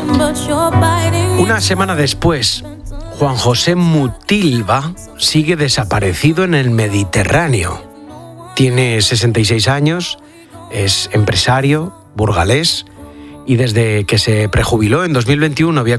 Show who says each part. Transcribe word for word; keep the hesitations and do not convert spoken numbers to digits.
Speaker 1: Una semana después, Juan José Mutilva sigue desaparecido en el Mediterráneo. Tiene sesenta y seis años, es empresario, burgalés, y desde que se prejubiló en dos mil veintiuno había